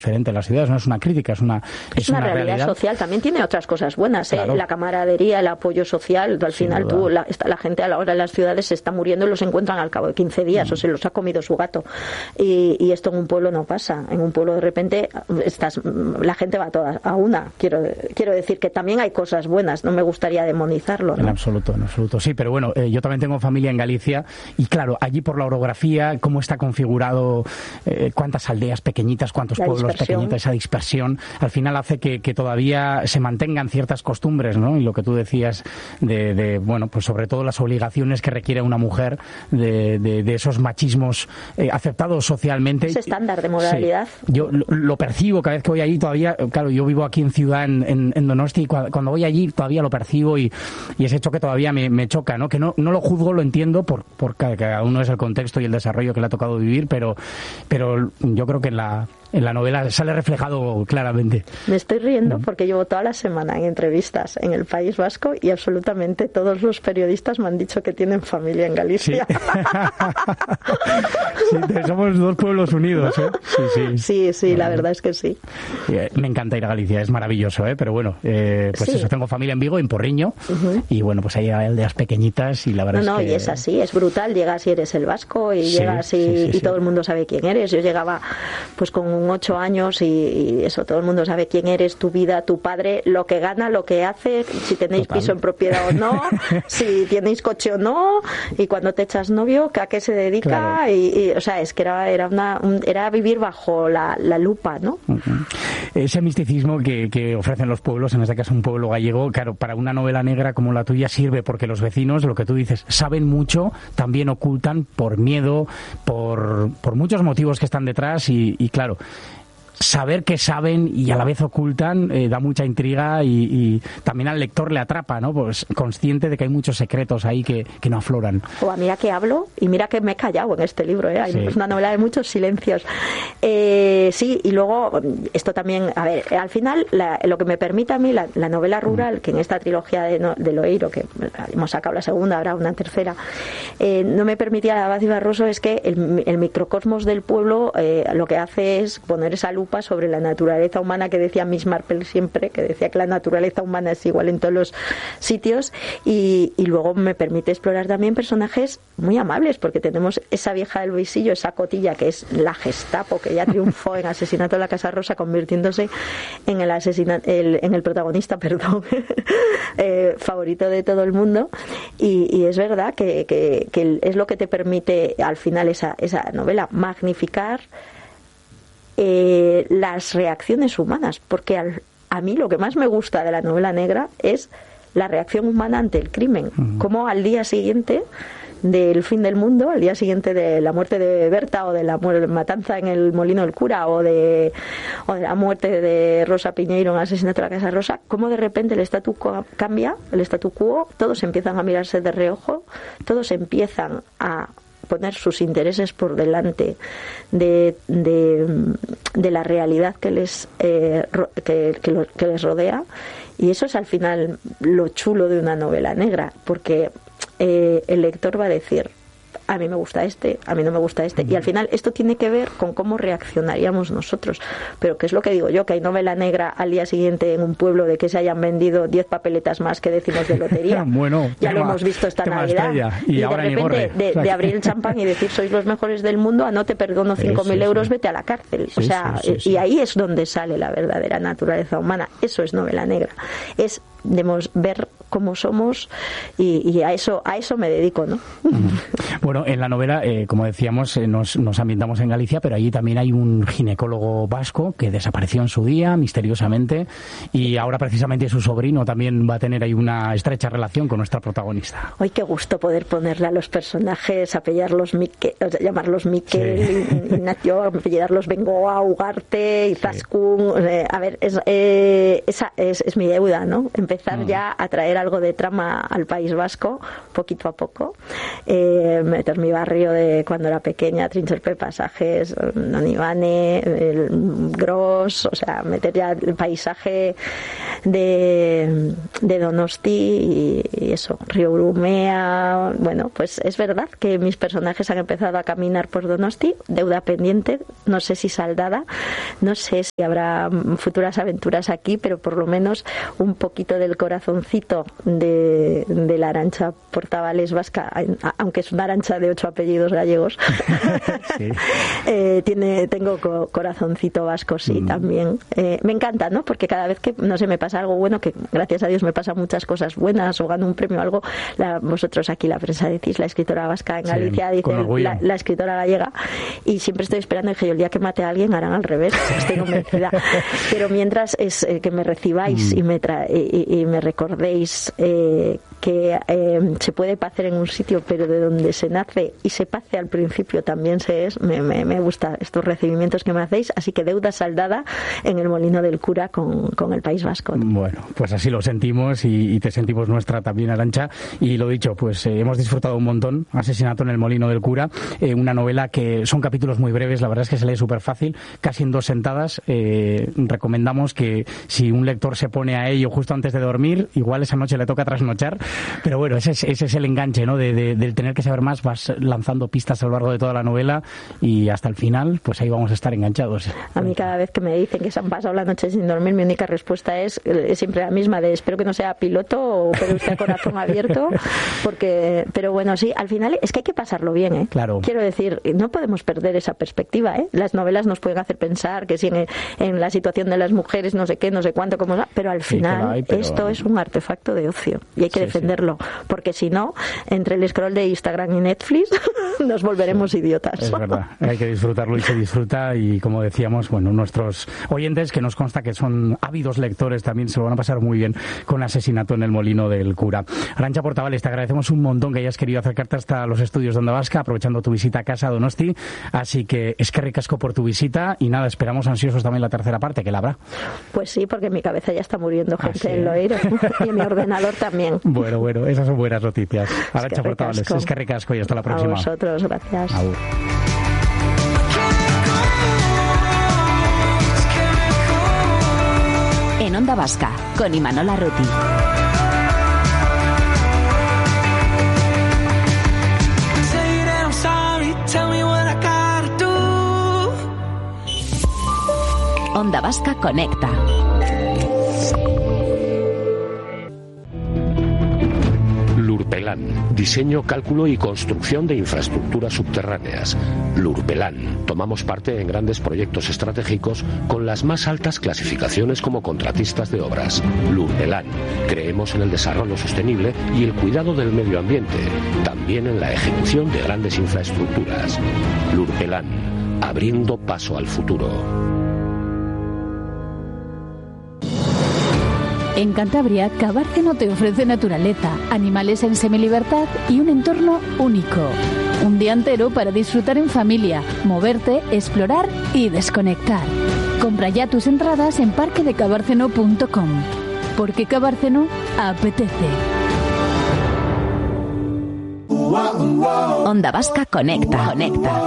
diferente en las ciudades, no es una crítica, es una realidad social. También tiene otras cosas buenas, claro. La camaradería, el apoyo social. Al final la gente a la hora en las ciudades se está muriendo y los encuentran al cabo de 15 días o se los ha comido su gato. Y esto en un pueblo no pasa. En un pueblo de repente la gente va toda a una. Quiero decir que también hay cosas buenas, no me gustaría demonizarlo, ¿no? En absoluto. Sí, pero bueno, yo también tengo familia en Galicia y claro, allí por la orografía, cómo está configurado, cuántas aldeas pequeñitas, cuántos pueblos pequeñitos, esa dispersión, al final hace que todavía se mantengan ciertas costumbres, ¿no? Y lo que tú decías bueno, pues sobre todo las obligaciones que requiere una mujer de esos machismos aceptados socialmente. Ese estándar de moralidad. Sí. Yo lo percibo cada vez que voy allí todavía, claro, yo vivo aquí en ciudad, en Donosti, y cuando voy allí todavía lo percibo y ese choque todavía me choca, ¿no? Que no lo juzgo, lo entiendo, por cada uno es el contexto y el desarrollo que le ha tocado vivir, pero yo creo que en la novela sale reflejado claramente. Me estoy riendo porque llevo toda la semana en entrevistas en el País Vasco y absolutamente todos los periodistas me han dicho que tienen familia en Galicia. Sí, somos dos pueblos unidos, ¿eh? Sí, la verdad es que sí. Me encanta ir a Galicia, es maravilloso, ¿eh? Pero bueno, pues eso, tengo familia en Vigo, en Porriño, y bueno, pues hay aldeas pequeñitas y la verdad es que... y es así, es brutal, llegas y eres el vasco y llegas y todo el mundo sabe quién eres. Yo llegaba pues con 8 años y eso, todo el mundo sabe quién eres, tu vida, tu padre, lo que gana, lo que hace, si tenéis piso en propiedad o no, si tenéis coche o no, y cuando te echas novio, a qué se dedica, claro. y o sea, es que era vivir bajo la lupa, ¿no? Ese misticismo que ofrecen los pueblos, en este caso un pueblo gallego, claro, para una novela negra como la tuya sirve porque los vecinos, lo que tú dices, saben mucho, también ocultan por miedo, por muchos motivos que están detrás y claro, saber que saben y a la vez ocultan da mucha intriga y también al lector le atrapa, ¿no? Pues consciente de que hay muchos secretos ahí que no afloran. Mira que hablo y mira que me he callado en este libro, ¿eh? Es una novela de muchos silencios. Sí, y luego esto también, a ver, al final lo que me permite a mí la novela rural, que en esta trilogía de Loeiro, que hemos sacado la segunda, habrá una tercera, no me permitía la Abad y Barroso, es que el microcosmos del pueblo lo que hace es poner esa lupa sobre la naturaleza humana que decía Miss Marple siempre, que decía que la naturaleza humana es igual en todos los sitios y luego me permite explorar también personajes muy amables, porque tenemos esa vieja del Visillo, esa cotilla que es la Gestapo, que ya triunfó en Asesinato en la Casa Rosa, convirtiéndose en el protagonista, favorito de todo el mundo, y es verdad que es lo que te permite al final esa novela, magnificar las reacciones humanas, porque a mí lo que más me gusta de la novela negra es la reacción humana ante el crimen, como al día siguiente del fin del mundo, al día siguiente de la muerte de Berta o de la matanza en el Molino del Cura o de la muerte de Rosa Piñeiro en Asesinato en la Casa Rosa, como de repente el statu quo cambia, todos empiezan a mirarse de reojo, todos empiezan a poner sus intereses por delante de la realidad que les rodea, y eso es al final lo chulo de una novela negra, porque el lector va a decir: a mí me gusta este, a mí no me gusta este, y al final esto tiene que ver con cómo reaccionaríamos nosotros. Pero ¿qué es lo que digo yo? Que hay novela negra al día siguiente en un pueblo de que se hayan vendido 10 papeletas más que décimos de lotería. Bueno, ya lo hemos visto esta Navidad. Y de repente de abrir el champán y decir sois los mejores del mundo, no te perdono 5.000 euros, vete a la cárcel. Y ahí es donde sale la verdadera naturaleza humana. Eso es novela negra. Es ver cómo somos y a eso me dedico, ¿no? Bueno, en la novela, como decíamos, nos ambientamos en Galicia, pero allí también hay un ginecólogo vasco que desapareció en su día, misteriosamente, y ahora precisamente su sobrino también va a tener ahí una estrecha relación con nuestra protagonista. ¡Ay, qué gusto poder ponerle a los personajes, llamarlos Miquel, Ignacio, apellidarlos Bengoa, Ugarte, Izaskun. A ver, es mi deuda, ¿no? empezar ya a traer algo de trama al País Vasco, poquito a poco. Meter mi barrio de cuando era pequeña, Trincherpe, Pasajes, Nonibane, el Gros, o sea, meter ya el paisaje de Donosti y eso, Río Urumea. Bueno, pues es verdad que mis personajes han empezado a caminar por Donosti, deuda pendiente, no sé si saldada, no sé si habrá futuras aventuras aquí, pero por lo menos un poquito del corazoncito de la Arantxa Portavales vasca, aunque es una Arantxa de 8 apellidos gallegos. Sí. Tengo corazoncito vasco, sí, también. Me encanta, ¿no? Porque cada vez que, no sé, me pasa algo bueno, que gracias a Dios me pasan muchas cosas buenas, o gano un premio o algo, vosotros aquí, la prensa, decís la escritora vasca en Galicia, dice la escritora gallega, y siempre estoy esperando, dije yo, el día que mate a alguien harán al revés, estoy convencida. Pero mientras es que me recibáis y me recordéis que se puede pacer en un sitio, pero de donde se nace y se pace al principio también se es. Me gusta estos recibimientos que me hacéis, así que deuda saldada en el Molino del Cura con el País Vasco. Bueno, pues así lo sentimos y te sentimos nuestra también, Arantxa, y lo dicho, pues hemos disfrutado un montón. Asesinato en el Molino del Cura, una novela que son capítulos muy breves, la verdad es que se lee súper fácil, casi en 2 sentadas. Recomendamos que si un lector se pone a ello justo antes de dormir, igual esa noche le toca trasnochar, pero bueno, ese es el enganche, ¿no? Del tener que saber más, vas lanzando pistas a lo largo de toda la novela y hasta el final, pues ahí vamos a estar enganchados. A mí cada vez que me dicen que se han pasado la noche sin dormir, mi única respuesta es siempre la misma, de espero que no sea piloto o pero usted corazón abierto, pero bueno, sí, al final es que hay que pasarlo bien, ¿eh? Claro. Quiero decir, no podemos perder esa perspectiva, ¿eh? Las novelas nos pueden hacer pensar que si en la situación de las mujeres no sé qué, no sé cuánto, cómo no, pero al final esto es un artefacto de ocio y hay que defenderlo, porque si no, entre el scroll de Instagram y Netflix nos volveremos idiotas. Es verdad, hay que disfrutarlo y se disfruta, y como decíamos, bueno, nuestros oyentes, que nos consta que son ávidos lectores, también se lo van a pasar muy bien con Asesinato en el Molino del Cura. Arantxa Portavales, te agradecemos un montón que hayas querido acercarte hasta los estudios de Onda Vasca, aprovechando tu visita a casa Donosti, así que eskerrik asko por tu visita y nada, esperamos ansiosos también la tercera parte, que la habrá. Pues sí, porque mi cabeza ya está muriendo gente en Loiro y mi ordenador también. Bueno, esas son buenas noticias. Arantxa Portavales, eskerrik asko y hasta la próxima. A vosotros, gracias. Agur. En Onda Vasca, con Imanol Arruti. Onda Vasca conecta. Lurpelán, diseño, cálculo y construcción de infraestructuras subterráneas. Lurpelán, tomamos parte en grandes proyectos estratégicos con las más altas clasificaciones como contratistas de obras. Lurpelán, creemos en el desarrollo sostenible y el cuidado del medio ambiente, también en la ejecución de grandes infraestructuras. Lurpelán, abriendo paso al futuro. En Cantabria, Cabárceno te ofrece naturaleza, animales en semilibertad y un entorno único. Un día entero para disfrutar en familia, moverte, explorar y desconectar. Compra ya tus entradas en parquedecabárceno.com. Porque Cabárceno apetece. Onda Vasca conecta.